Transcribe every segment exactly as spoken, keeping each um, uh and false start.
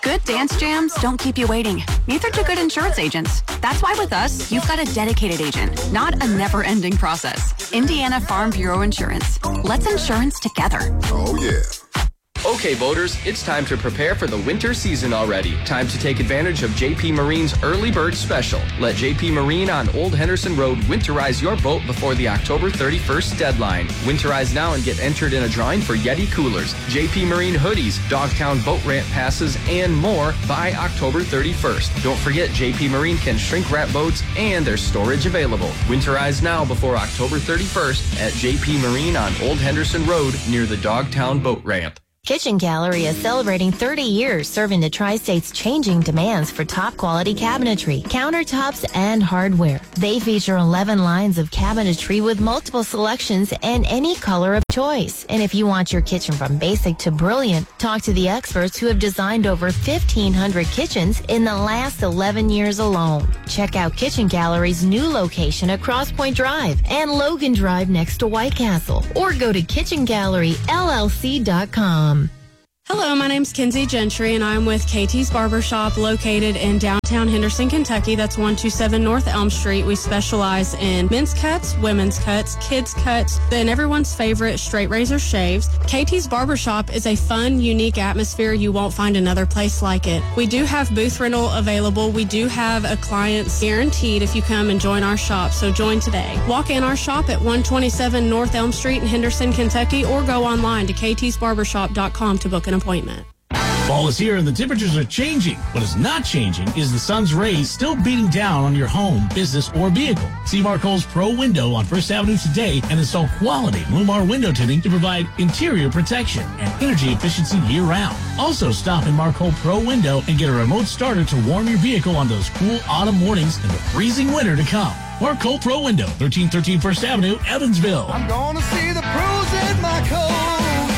Good dance jams don't keep you waiting. Neither do good insurance agents. That's why with us, you've got a dedicated agent, not a never-ending process. Indiana Farm Bureau Insurance. Let's insurance together. Oh, yeah. Okay, voters, it's time to prepare for the winter season already. Time to take advantage of J P Marine's Early Bird Special. Let J P Marine on Old Henderson Road winterize your boat before the October thirty-first deadline. Winterize now and get entered in a drawing for Yeti coolers, J P Marine hoodies, Dogtown boat ramp passes, and more by October thirty-first. Don't forget, J P Marine can shrink wrap boats and there's storage available. Winterize now before October thirty-first at J P Marine on Old Henderson Road near the Dogtown boat ramp. Kitchen Gallery is celebrating thirty years serving the Tri-State's changing demands for top-quality cabinetry, countertops, and hardware. They feature eleven lines of cabinetry with multiple selections and any color of choice. And if you want your kitchen from basic to brilliant, talk to the experts who have designed over fifteen hundred kitchens in the last eleven years alone. Check out Kitchen Gallery's new location at Cross Point Drive and Logan Drive next to White Castle. Or go to kitchen gallery L L C dot com. Hello, my name's Kenzie Gentry, and I'm with K T's Barbershop located in downtown Henderson, Kentucky. That's one two seven North Elm Street. We specialize in men's cuts, women's cuts, kids' cuts, and everyone's favorite straight razor shaves. K T's Barbershop is a fun, unique atmosphere. You won't find another place like it. We do have booth rental available. We do have a client's guaranteed if you come and join our shop, so join today. Walk in our shop at one twenty-seven North Elm Street in Henderson, Kentucky, or go online to k t's barbershop dot com to book an appointment. Fall is here and the temperatures are changing. What is not changing is the sun's rays still beating down on your home, business, or vehicle. See Marcole's Pro Window on First Avenue today and install quality Lumar window tinting to provide interior protection and energy efficiency year-round. Also, stop in Marcole Pro Window and get a remote starter to warm your vehicle on those cool autumn mornings and the freezing winter to come. Marcole Pro Window, thirteen thirteen First Avenue, Evansville. I'm gonna see the pros at Marcole.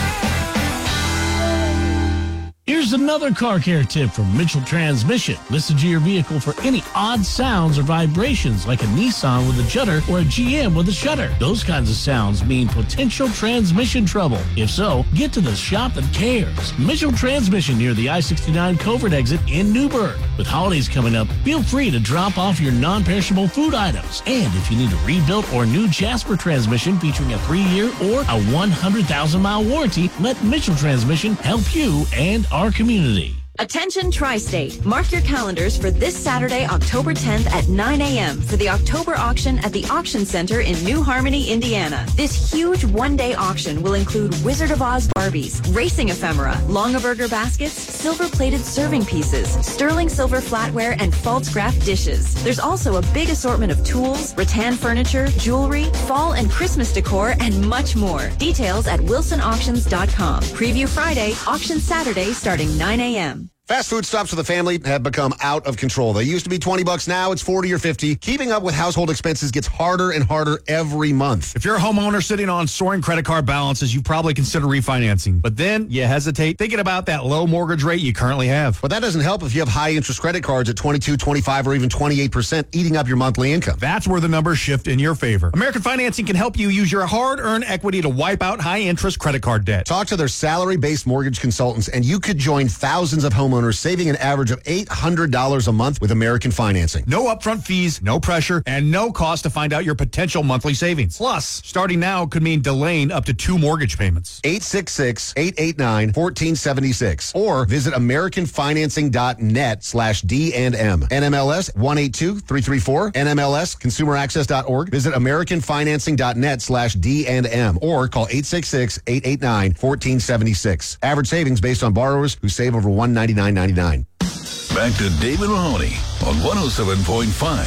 Here's another car care tip from Mitchell Transmission. Listen to your vehicle for any odd sounds or vibrations like a Nissan with a judder or a G M with a shutter. Those kinds of sounds mean potential transmission trouble. If so, get to the shop that cares. Mitchell Transmission near the I sixty-nine Covert exit in Newburgh. With holidays coming up, feel free to drop off your non-perishable food items. And if you need a rebuilt or new Jasper transmission featuring a three-year or a one hundred thousand mile warranty, let Mitchell Transmission help you and our community. Attention Tri-State. Mark your calendars for this Saturday, October tenth at nine a.m. for the October auction at the Auction Center in New Harmony, Indiana. This huge one-day auction will include Wizard of Oz Barbies, racing ephemera, Longaberger baskets, silver-plated serving pieces, sterling silver flatware, and false graph dishes. There's also a big assortment of tools, rattan furniture, jewelry, fall and Christmas decor, and much more. Details at wilson auctions dot com. Preview Friday, auction Saturday starting nine a.m. Fast food stops for the family have become out of control. They used to be twenty bucks. Now it's forty or fifty. Keeping up with household expenses gets harder and harder every month. If you're a homeowner sitting on soaring credit card balances, you probably consider refinancing. But then you hesitate thinking about that low mortgage rate you currently have. But that doesn't help if you have high interest credit cards at twenty-two, twenty-five, or even twenty-eight percent eating up your monthly income. That's where the numbers shift in your favor. American Financing can help you use your hard-earned equity to wipe out high interest credit card debt. Talk to their salary-based mortgage consultants and you could join thousands of homeowners saving an average of eight hundred dollars a month with American Financing. No upfront fees, no pressure, and no cost to find out your potential monthly savings. Plus, starting now could mean delaying up to two mortgage payments. eight six six, eight eight nine, one four seven six or visit american financing dot net slash D and M. N M L S one eight two three three four, N M L S consumer access dot org. Visit american financing dot net slash D and M or call eight six six, eight eight nine, one four seven six. Average savings based on borrowers who save over one hundred ninety-nine dollars and ninety-nine cents. Back to David Mahoney on one oh seven point five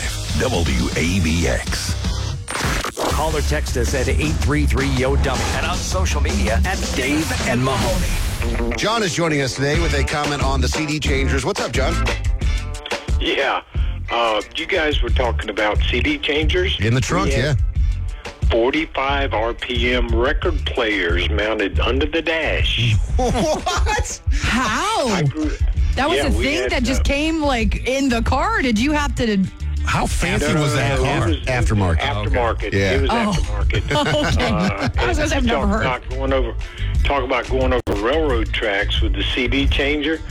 W A B X. Call or text us at eight three three Y O W and on social media at Dave and Mahoney. John is joining us today with a comment on the C D changers. What's up, John? Yeah. Uh, you guys were talking about C D changers? In the trunk, yeah. forty-five R P M record players mounted under the dash. What? How? I grew, that was yeah, a thing had, that just uh, came like in the car? Or did you have to... How fancy no, was no, that no, car? It was, aftermarket. Aftermarket. Okay. Yeah. It was Oh. aftermarket. Okay. Uh, I was going to say, I've never talk heard. About going over, talk about going over railroad tracks with the C D changer.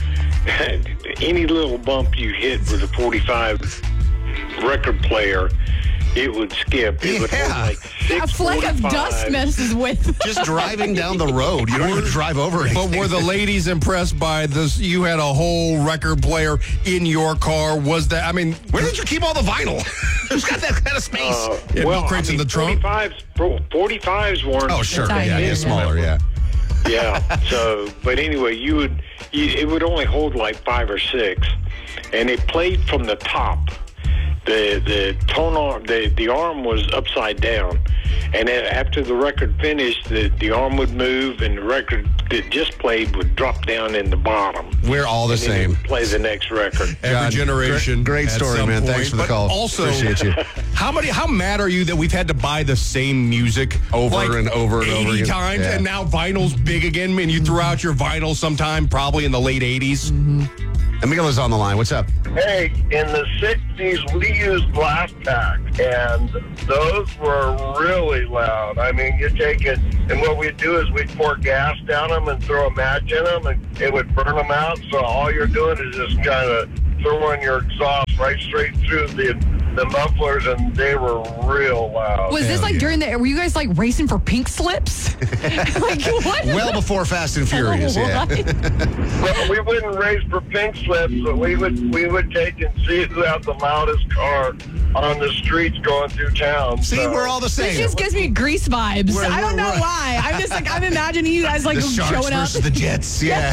any little bump you hit with a forty-five record player, it would skip. It would hold like six A fleck of dust messes with. Just driving down the road. You don't even drive over anything. But were the ladies impressed by this? You had a whole record player in your car. Was that, I mean, where did you keep all the vinyl? Who's got that kind of space? Uh, Yeah, well, crates I mean, in the trunk? forty-fives, forty-fives weren't. Oh, sure. Tiny. Yeah, yeah, smaller, yeah. Yeah. So, but anyway, you would, you, it would only hold like five or six, and it played from the top. The the tone arm, the the arm was upside down, and then after the record finished, the the arm would move, and the record that just played would drop down in the bottom. We're all the and then it same. would play the next record. Every God, generation. Great, great at story, some man. point. Thanks for the But call. Also, Appreciate you. How many? How mad are you that we've had to buy the same music Over like and over and eighty over again? times, Yeah. and now vinyl's big again? And you threw out your vinyl sometime, probably in the late eighties. And Miguel's on the line. What's up? Hey, in the sixties, we used glass pack, and those were really loud. I mean, you take it, and what we'd do is we'd pour gas down them and throw a match in them, and it would burn them out. So all you're doing is just kind of throwing your exhaust right straight through the the mufflers, and they were real loud. Was this like during the, were you guys like racing for pink slips? Like what? Well before Fast and Furious, yeah. Well, we wouldn't race for pink slips, but we would we would take and see who had the loudest car on the streets going through town. See, so. we're all the same. This just gives me Grease vibes. We're- I don't know we're- why. I'm just like, I'm imagining you guys like the Sharks showing up. versus the Jets, yeah.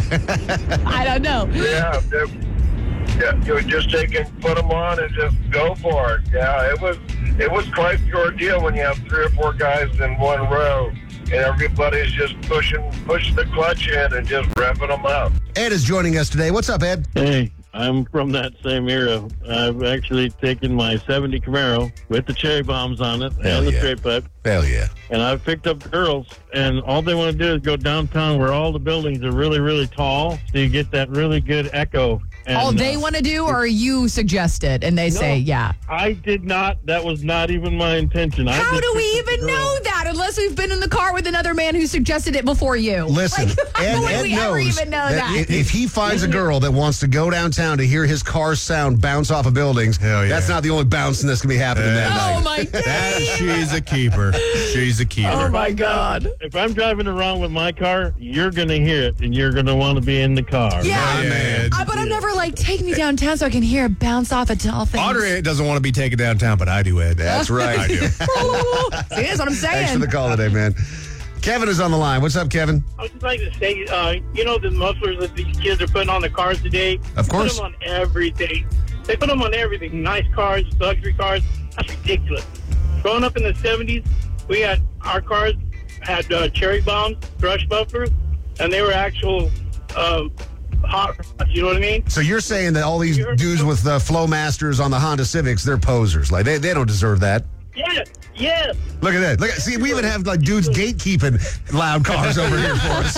I don't know. Yeah, they're- yeah, you would just take and put them on and just go for it. Yeah, it was it was quite the ordeal when you have three or four guys in one row and everybody's just pushing pushing the clutch in and just revving them up. Ed is joining us today. What's up, Ed? Hey, I'm from that same era. I've actually taken my seventy Camaro with the cherry bombs on it Hell and the yeah. straight pipe, Hell yeah. and I've picked up girls, and all they want to do is go downtown where all the buildings are really, really tall, so you get that really good echo. And, All they uh, want to do, or you suggest it, and they No. say, yeah. I did not. That was not even my intention. I How just do we picked up even the know girls. that unless we've been in the car with another man who suggested it before you? Listen, Like, Ed, how would Ed we ever knows even know that that? i- if he finds a girl that wants to go downtown to hear his car's sound bounce off of buildings, Hell yeah. that's not the only bouncing that's going to be happening that Oh night. my god! That, she's a keeper. She's a keeper. Oh my god! If I'm driving around with my car, you're going to hear it, and you're going to want to be in the car. Yeah, My man. Uh, but I'm never like, take me downtown so I can hear it bounce off a dolphin. Audrey doesn't want to be taken downtown, but I do, Ed. That's right. I do. See, that's what I'm saying. Thanks for the call today, man. Kevin is on the line. What's up, Kevin? I would just like to say, uh, you know the mufflers that these kids are putting on their cars today? Of course. They put them on everything. They put them on everything. Nice cars, luxury cars. That's ridiculous. Growing up in the seventies, we had, our cars had uh, cherry bombs, brush buffers, and they were actual uh, hot rods, you know what I mean? So you're saying that all these dudes with uh, Flowmasters on the Honda Civics, they're posers. Like, they, they don't deserve that. Yes, yes. Look at that. Look at, see, we even have like dudes gatekeeping loud cars over here for us.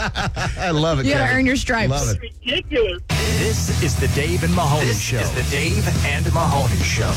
I love it, You gotta Kevin. earn your stripes. Love it. Ridiculous. This is the Dave and Mahoney this Show. This is the Dave and Mahoney Show.